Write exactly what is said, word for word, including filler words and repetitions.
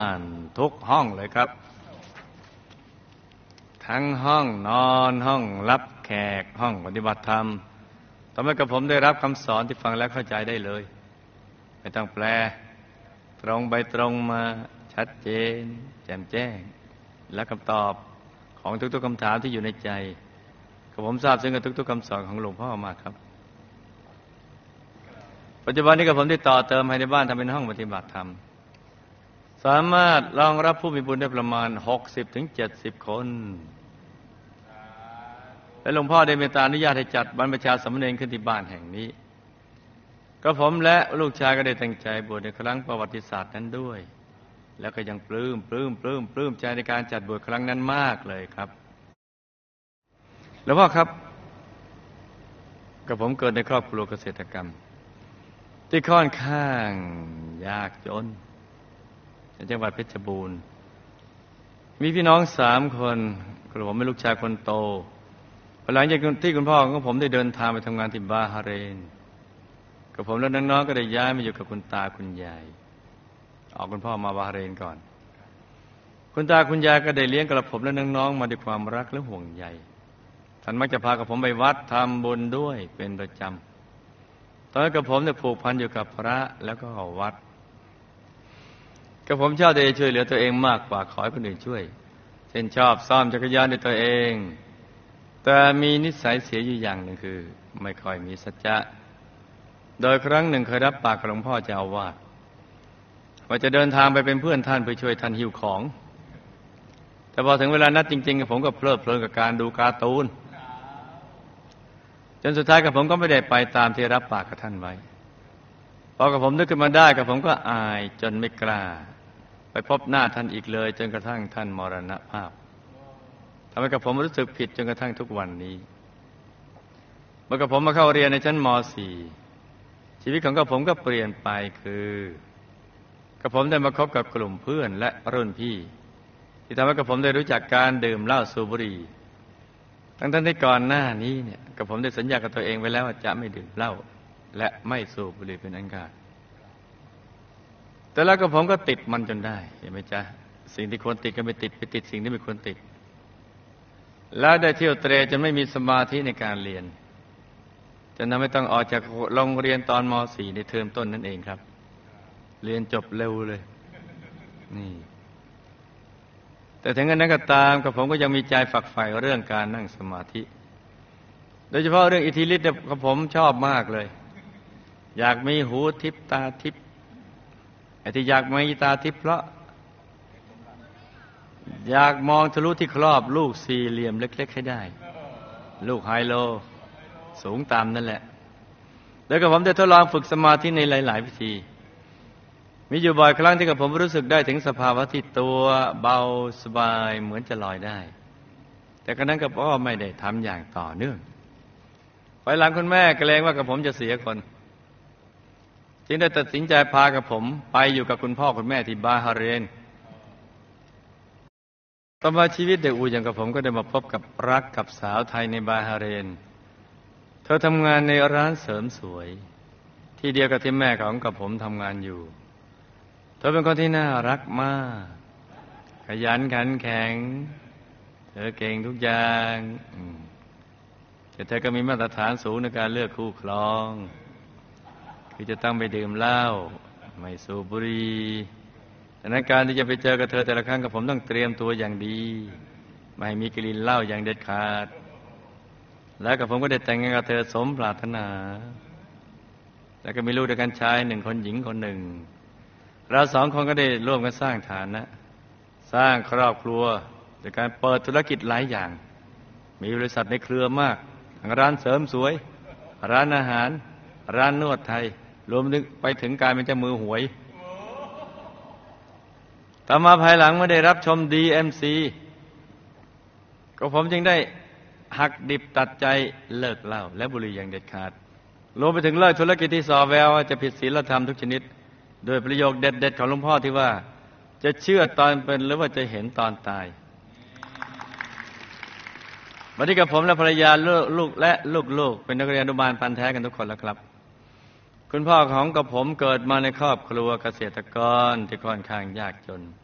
อ่านทุกห้องเลยครับทั้งห้องนอนห้องรับแขกห้องปฏิบัติธรรมทำให้กับผมได้รับคำสอนที่ฟังแล้วเข้าใจได้เลยไม่ต้องแปลตรงไปตรงมาชัดเจนแจ่มแจ้งและคำตอบของทุกๆคำถามที่อยู่ในใจกับผมทราบซึ้งกับทุกๆคำสอนของหลวงพ่อมากครับปัจจุบันนี้กับผมได้ต่อเติมให้ในบ้านทำเป็นห้องปฏิบัติธรรมสามารถรองรับผู้มีบุญได้ประมาณ หกสิบถึงเจ็ดสิบ คนและหลวงพ่อได้เมตตาอนุญาตให้จัดบรรพชาสามเณรขึ้นที่บ้านแห่งนี้ก็ผมและลูกชายก็ได้ตั้งใจบวชในครั้งประวัติศาสตร์นั้นด้วยแล้วก็ยังปลื้มปลื้มปลื้มปลื้มใจในการจัดบวชครั้งนั้นมากเลยครับหลวงพ่อครับกับผมเกิดในครอบครัวเกษตรกรรมที่ค่อนข้างยากจนในจังหวัดเพชรบูรณ์มีพี่น้องสามคนกระผมเป็นลูกชายคนโตหลังจากที่คุณพ่อของผมได้เดินทางไปทำงานที่บาฮาเรนกับผมและน้องๆก็ได้ย้ายมาอยู่กับคุณตาคุณยายออกคุณพ่อมาบาฮาเรนก่อนคุณตาคุณยายก็ได้เลี้ยงกับผมและน้องๆมาด้วยความรักและห่วงใยท่านมักจะพากับผมไปวัดทำบุญด้วยเป็นประจำตอนนั้นกับผมได้ผูกพันอยู่กับพระแล้วก็วัดกับผมชอบที่จะช่วยเหลือตัวเองมากกว่าขอให้คนอื่นช่วยเช่นชอบซ่อมจักรยานด้วยตัวเองแต่มีนิสัยเสียอยู่อย่างหนึ่งคือไม่ค่อยมีสัจจะโดยครั้งหนึ่งเคยรับปากกับหลวงพ่อเจ้าอาวาสว่าจะเดินทางไปเป็นเพื่อนท่านเพื่อช่วยท่านหิ้วของแต่พอถึงเวลานัดจริงๆผมก็เพลิดเพลินกับการดูการ์ตูนจนสุดท้ายกับผมก็ไม่ได้ไปตามที่รับปากกับท่านไว้พอกับผมนึกขึ้นมาได้กับผมก็อายจนไม่กล้าไปพบหน้าท่านอีกเลยจนกระทั่งท่านมรณภาพทำให้กับผมรู้สึกผิดจนกระทั่งทุกวันนี้เมื่อกับผมมาเข้าเรียนในชั้นม สี่ ชีวิตของกับผมก็เปลี่ยนไปคือกับผมได้มาคบกับกลุ่มเพื่อนและรุ่นพี่ที่ทำให้กับผมได้รู้จักการดื่มเหล้าสูบบุหรี่ทั้งๆที่ก่อนหน้านี้เนี่ยกับผมได้สัญญากับตัวเองไว้แล้วว่าจะไม่ดื่มเหล้าและไม่สูบบุหรี่เป็นอันขาดแต่แล้วกับผมก็ติดมันจนได้เห็นไหมจ๊ะสิ่งที่ควรติดก็ไม่ติดไปติดสิ่งที่ไม่ควรติดแล้วได้เที่ยวเตร่จนไม่มีสมาธิในการเรียนจนทำให้ต้องออกจากโรงเรียนตอนม สี่ ในเทอมต้นนั่นเองครับเรียนจบเร็วเลยนี่แต่ถึงกันนั้นก็ตามกับผมก็ยังมีใจฝักใฝ่เรื่องการนั่งสมาธิโดยเฉพาะเรื่องอิทธิฤทธิ์กับผมชอบมากเลยอยากมีหูทิพตาทิพไอ้ที่อยากมีตาทิพเพราะอยากมองทะลุที่ครอบลูกสี่เหลี่ยมเล็กๆให้ได้ลูกไฮโลสูงต่ำนั่นแหละแล้วก็ผมได้ทดลองฝึกสมาธิในหลายๆวิธีมีอยู่บ่อยครั้งที่กับผมรู้สึกได้ถึงสภาวะที่ตัวเบาสบายเหมือนจะลอยได้แต่ครั้งนั้นกับพ่อไม่ได้ทำอย่างต่อเนื่องภายหลังคุณแม่เกรงว่ากับผมจะเสียคนจึงได้ตัดสินใจพากับผมไปอยู่กับคุณพ่อคุณแม่ที่บาฮาเรนต่อมาชีวิตเด็กอูอย่างกับผมก็ได้มาพบกับรักกับสาวไทยในบาฮาเรนเธอทำงานในร้านเสริมสวยที่เดียวกับที่แม่ของกับผมทำงานอยู่เธอเป็นคนที่น่ารักมากขยันขันแข็งเธอเก่งทุกอย่างแต่เธอก็มีมาตรฐานสูงในการเลือกคู่ครองคือจะต้องไปดื่มเหล้าไม่สูบบุหรี่ดังนั้นการที่จะไปเจอกับเธอแต่ละครั้งกับผมต้องเตรียมตัวอย่างดีไม่ให้มีกลิ่นเหล้าอย่างเด็ดขาดแล้วกับผมก็ได้แต่งงานกับเธอสมปรารถนาแล้วก็มีลูกด้วยกันชายหนึ่งคนหญิงคนหนึ่งเราสองคนก็ได้ร่วมกันสร้างฐานะสร้างครอบครัวโดยการเปิดธุรกิจหลายอย่างมีบริษัทในเครือมากทั้งร้านเสริมสวยร้านอาหารร้านนวดไทยรวมถึงไปถึงการเป็นเจ้ามือหวยต่อมาภายหลังเมื่อได้รับชม ดี เอ็ม ซี ก็ผมจึงได้หักดิบตัดใจเลิกเหล้าและบุหรี่อย่างเด็ดขาดรวมไปถึงเลิกธุรกิจที่ส่อแววว่าจะผิดศีลธรรมทุกชนิดโดยประโยคเด็ดๆของหลวงพ่อที่ว่าจะเชื่อตอนเป็นหรือว่าจะเห็นตอนตายวันนี้กับผมและภรรยาลูกและลูกๆเป็นนักเรียนอนุบาลพันธุ์แท้กันทุกคนแล้วครับคุณพ่อของกับผมเกิดมาในครอบครัวเกษตรกรที่ค่อนข้างยากจน